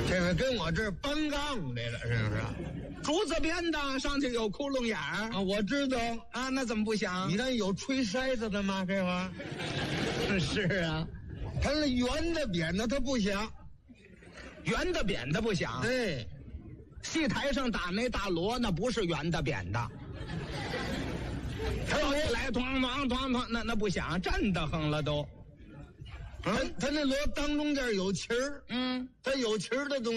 这是跟我这儿搬杠来了，是不是？ 竹子编的，上去有窟窿眼儿啊，我知道啊，那怎么不响？ 你看有吹筛子的吗？这玩意儿是啊， 它那圆的扁的它不响， 圆的扁的不响。 对， 戏台上打那大锣，那不是圆的扁的。他要一来，咣咣咣咣，那不响，震得慌了都。 它那锣当中间有旗儿， 嗯， 它有旗儿的东西。